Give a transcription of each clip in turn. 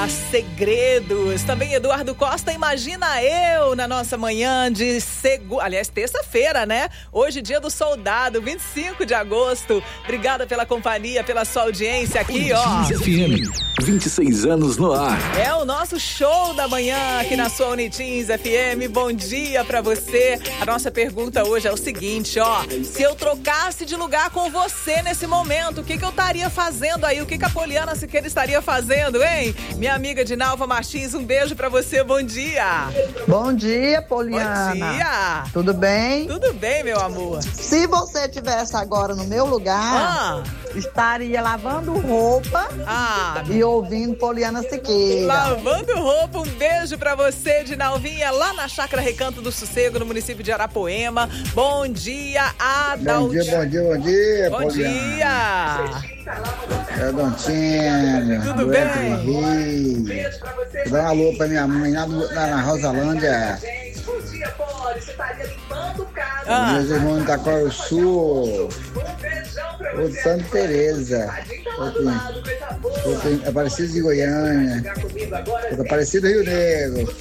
Segredos. Também Eduardo Costa, imagina eu na nossa manhã de terça-feira, né? Hoje, dia do soldado, 25 de agosto. Obrigada pela companhia, pela sua audiência aqui, ó. FM, 26 anos no ar. É o nosso show da manhã aqui na sua Uniteens FM. Bom dia pra você. A nossa pergunta hoje é o seguinte, ó. Se eu trocasse de lugar com você nesse momento, o que eu estaria fazendo aí? O que a Poliana Siqueira estaria fazendo, hein? Minha amiga Dinalva Martins, um beijo pra você, bom dia. Bom dia, Poliana. Bom dia. Tudo bem? Tudo bem, meu amor. Se você estivesse agora no meu lugar, estaria lavando roupa e ouvindo Poliana Siqueira. Lavando roupa, um beijo pra você, Dinalvinha, lá na Chácara Recanto do Sossego, no município de Arapoema. Bom dia, Adalto. Bom dia, Bom Poliana. dia. É Dontinho. Tudo bem? Dá um alô pra minha mãe lá na Rosalândia. Meus irmãos de Itaquara Sul. O de Santa Teresa. Outro Aparecido de Goiânia. Outro Aparecido do Rio Negro.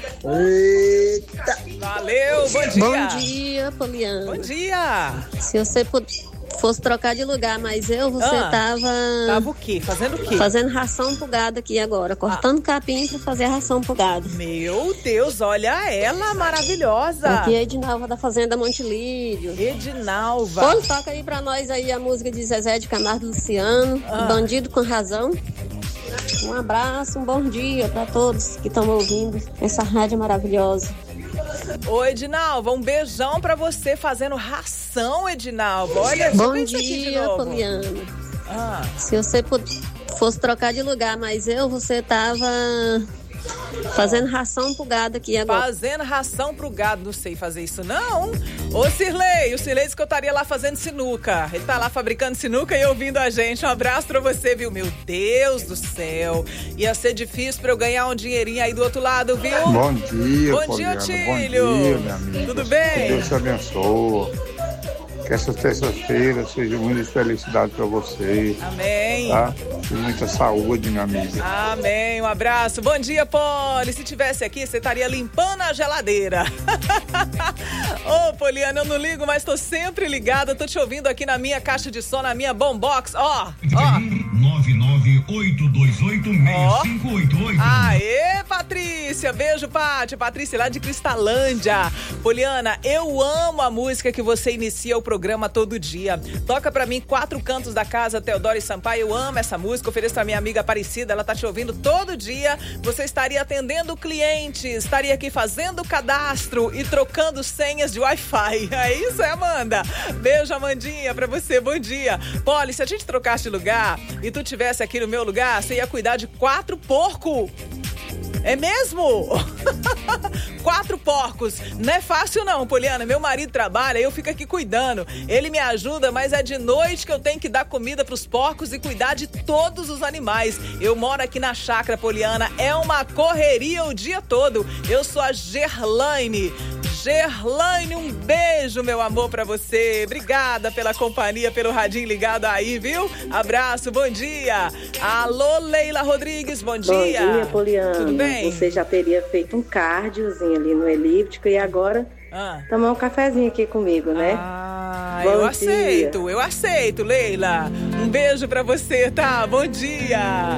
Eita! Valeu, bom dia. Bom dia, Poliana. Bom dia. Se você fosse trocar de lugar, mas você Tava o quê? Fazendo o quê? Fazendo ração pro gado aqui agora, cortando capim pra fazer ração pro gado. Meu Deus, olha ela, maravilhosa. Aqui é Edinalva da Fazenda Montilídio. Edinalva. Pô, toca aí pra nós aí a música de Zezé de Camargo e Luciano, Bandido com Razão. Um abraço, um bom dia pra todos que estão ouvindo essa rádio maravilhosa. Ô, Edinalva, um beijão pra você fazendo ração, Edinalva. Olha, bom dia, Poliana. Se você fosse trocar de lugar, mas você tava fazendo ração pro gado aqui agora. Fazendo ração pro gado, não sei fazer isso não. Ô Cirlei, o Cirlei disse que eu estaria lá fazendo sinuca. Ele tá lá fabricando sinuca e ouvindo a gente. Um abraço pra você, viu? Meu Deus do céu. Ia ser difícil pra eu ganhar um dinheirinho aí do outro lado, viu? Bom dia, Bom dia, Otílio. Bom dia, minha amiga. Tudo bem? Que Deus te abençoe. Que essa terça-feira seja muita felicidade pra você. Amém. Tá? E muita saúde, minha amiga. Amém. Um abraço. Bom dia, Poli. Se tivesse aqui, você estaria limpando a geladeira. Ô, Poliana, eu não ligo, mas tô sempre ligada. Tô te ouvindo aqui na minha caixa de som, na minha Bombox. Ó. 998286588. Aê, Patrícia. Beijo, Pati. Patrícia lá de Cristalândia. Poliana, eu amo a música que você inicia o programa todo dia. Toca pra mim Quatro Cantos da Casa, Teodoro e Sampaio. Eu amo essa música. Ofereço pra minha amiga Aparecida. Ela tá te ouvindo todo dia. Você estaria atendendo clientes, estaria aqui fazendo cadastro e trocando senhas de Wi-Fi. É isso, Amanda? Beijo, Amandinha, pra você. Bom dia. Poli, se a gente trocasse de lugar e tu tivesse aqui no meu lugar, você ia cuidar de 4 porcos. É mesmo? 4 porcos. Não é fácil não, Poliana. Meu marido trabalha, eu fico aqui cuidando. Ele me ajuda, mas é de noite que eu tenho que dar comida pros porcos e cuidar de todos os animais. Eu moro aqui na chácara, Poliana. É uma correria o dia todo. Eu sou a Gerlaine. Gerlaine, um beijo, meu amor, pra você. Obrigada pela companhia, pelo radinho ligado aí, viu? Abraço, bom dia. Alô, Leila Rodrigues, bom dia. Bom dia, Poliana. Tudo bem? Você já teria feito um cardiozinho ali no elíptico e agora tomar um cafezinho aqui comigo, né? Eu aceito, Leila. Um beijo pra você, tá? Bom dia.